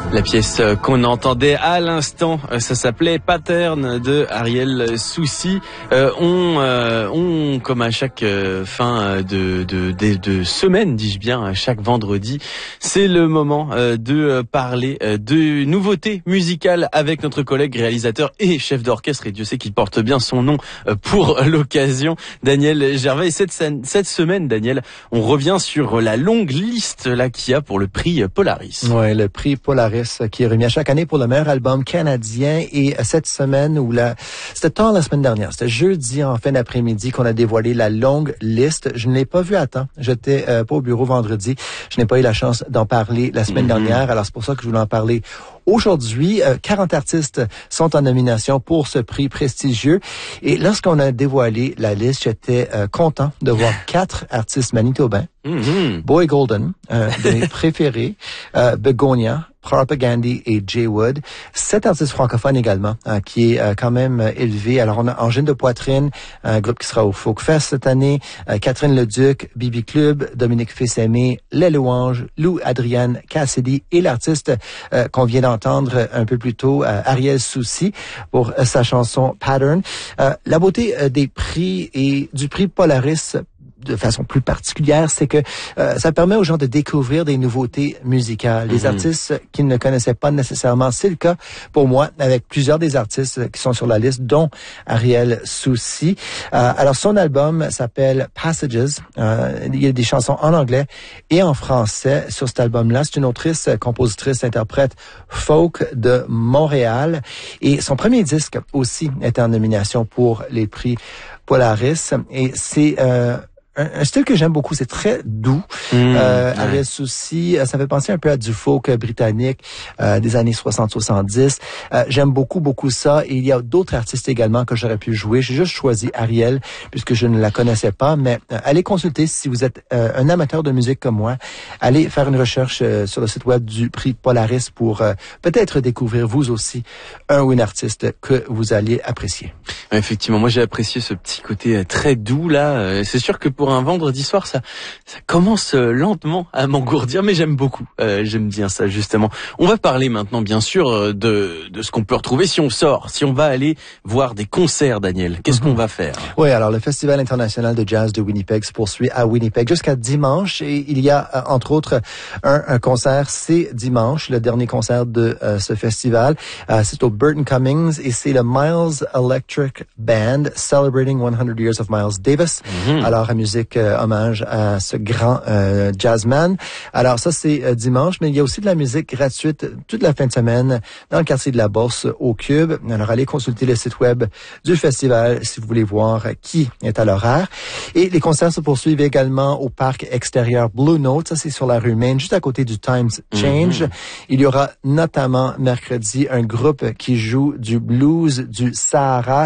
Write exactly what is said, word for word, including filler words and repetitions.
La pièce qu'on entendait à l'instant, ça s'appelait Pattern de Ariel Soucy. Euh, on, euh, on, comme à chaque euh, fin de, de, de, de semaine, dis-je bien, à chaque vendredi, c'est le moment euh, de parler euh, de nouveautés musicales avec notre collègue réalisateur et chef d'orchestre, et Dieu sait qu'il porte bien son nom euh, pour l'occasion, Daniel Gervais. Et cette, cette semaine, Daniel, on revient sur la longue liste là qu'il y a pour le prix Polaris. Ouais, le prix Polaris qui est remis à chaque année pour le meilleur album canadien. Et cette semaine, ou la, c'était tard la semaine dernière, c'était jeudi en fin d'après-midi qu'on a dévoilé la longue liste. Je ne l'ai pas vue à temps. J'étais euh, pas au bureau vendredi. Je n'ai pas eu la chance d'en parler la semaine mm-hmm. dernière. Alors c'est pour ça que je voulais en parler aujourd'hui. Euh, quarante artistes sont en nomination pour ce prix prestigieux. Et lorsqu'on a dévoilé la liste, j'étais euh, content de voir quatre artistes manitobains. Mm-hmm. Boy Golden, euh, de mes préférés, euh, Begonia, Propagandhi et Jay Wood. Sept artistes francophones également, euh, qui est euh, quand même euh, élevé. Alors, on a Angine de Poitrine, un groupe qui sera au Folk Fest cette année, euh, Catherine Leduc, Bibi Club, Dominique Fils-Aimé, Les Louanges, Lou Adrienne Cassidy et l'artiste euh, qu'on vient d'entendre un peu plus tôt, euh, Ariel Soucy, pour euh, sa chanson Pattern. Euh, la beauté euh, des prix et du prix Polaris de façon plus particulière, c'est que euh, ça permet aux gens de découvrir des nouveautés musicales. Les mm-hmm. artistes qu'ils ne connaissaient pas nécessairement. C'est le cas pour moi avec plusieurs des artistes qui sont sur la liste, dont Ariel Soucy. Euh, alors, son album s'appelle Passages. Euh, il y a des chansons en anglais et en français sur cet album-là. C'est une autrice, compositrice, interprète folk de Montréal. Et son premier disque aussi est en nomination pour les prix Polaris. Et c'est euh, Un, un style que j'aime beaucoup, c'est très doux. Mmh, euh, ouais. Ariel Soucy, ça fait penser un peu à du folk britannique euh, des années soixante soixante-dix. Euh, j'aime beaucoup, beaucoup ça. Et il y a d'autres artistes également que j'aurais pu jouer. J'ai juste choisi Ariel puisque je ne la connaissais pas. Mais euh, allez consulter si vous êtes euh, un amateur de musique comme moi. Allez faire une recherche euh, sur le site web du prix Polaris pour euh, peut-être découvrir vous aussi un ou une artiste que vous alliez apprécier. Effectivement, moi j'ai apprécié ce petit côté très doux là. C'est sûr que pour un vendredi soir, ça, ça commence lentement à m'engourdir, mais j'aime beaucoup. Euh, j'aime bien ça justement. On va parler maintenant, bien sûr, de de ce qu'on peut retrouver si on sort, si on va aller voir des concerts, Daniel. Qu'est-ce mm-hmm. qu'on va faire? Oui, alors le Festival international de jazz de Winnipeg se poursuit à Winnipeg jusqu'à dimanche, et il y a entre autres un, un concert, c'est dimanche, le dernier concert de euh, ce festival. Euh, c'est au Burton Cummings et c'est le Miles Electric Band celebrating one hundred years of Miles Davis. Mm-hmm. Alors la musique Euh, hommage à ce grand euh, jazzman. Alors ça, c'est euh, dimanche, mais il y a aussi de la musique gratuite toute la fin de semaine dans le quartier de la Bourse au Cube. Alors allez consulter le site web du festival si vous voulez voir qui est à l'horaire. Et les concerts se poursuivent également au parc extérieur Blue Note. Ça, c'est sur la rue Main, juste à côté du Times Change. Mm-hmm. Il y aura notamment mercredi un groupe qui joue du blues du Sahara.